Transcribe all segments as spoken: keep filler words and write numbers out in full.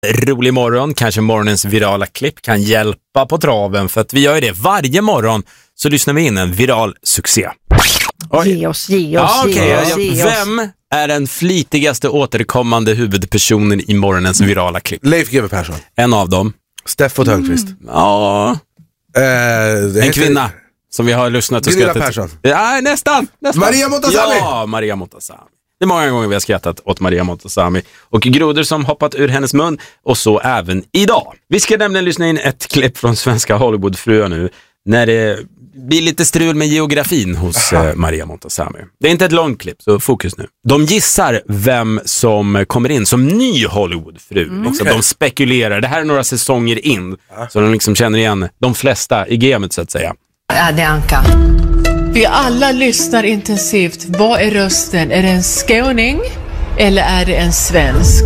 rolig morgon. Kanske morgonens virala klipp kan hjälpa på traven, för att vi gör ju det varje morgon, så lyssnar vi in en viral succé. Oj. Ge oss, ge oss, ja, okay. ge oss, ge oss. Vem är den flitigaste återkommande huvudpersonen i morgonens virala klipp? Leif G W Persson. En av dem. Steffo Törnqvist. Mm. Ja. Eh, en heter... kvinna som vi har lyssnat och Gunilla skrattat. Persson. Ja, nästan, nästan. Maria Montazami. Ja, Maria Montazami. Det är många gånger vi har skrattat åt Maria Montazami och grodor som hoppat ur hennes mun, och så även idag. Vi ska nämligen lyssna in ett klipp från svenska Hollywoodfruar nu, när det blir lite strul med geografin hos eh, Maria Montazami. Det är inte ett långt klipp, så fokus nu. De gissar vem som kommer in som ny Hollywoodfru. Mm. Liksom, okay. De spekulerar. Det här är några säsonger in, ja. Så de liksom känner igen de flesta i gamet, så att säga. Ja, det är Anka. Vi alla lyssnar intensivt. Vad är rösten? Är det en skåning eller är det en svensk?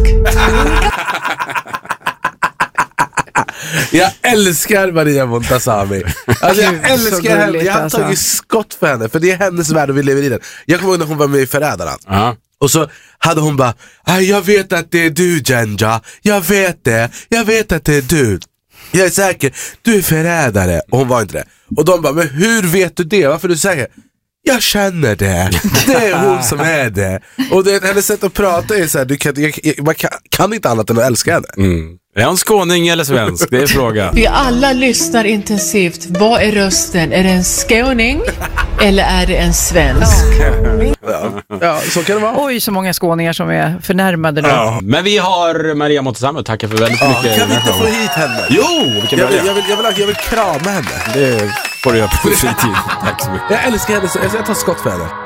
Jag älskar Maria Montazami. Alltså jag älskar henne. Jag har tagit skott för henne, för det är hennes värld och vi lever i den. Jag kommer ihåg när hon var med i Förrädaren. Uh-huh. Och så hade hon bara, jag vet att det är du, Genja. Jag vet det. Jag vet att det är du. Jag är säker, du är förrädare. Och hon var inte det. Och de bara, men hur vet du det? Varför är du säker? Jag känner det. Det är hon som är det. Och det, hennes sätt att prata är så här, du kan, jag, man kan, kan inte annat än att älska henne. Mm. Är han skåning eller svensk? Det är fråga. Vi alla lyssnar intensivt. Vad är rösten? Är det en skåning eller är det en svensk? Ja, ja, så kan det vara. Oj, så många skåningar som är förnärmade nu. Ja. Men vi har Maria Montazami och tackar för väldigt ja, mycket. Kan vi inte få hit henne? Jo, vi kan jag, vill, jag, vill, jag, vill, jag vill krama henne. Det får du göra på fritid. Tack så mycket. Jag älskar henne så jag tar skott för henne.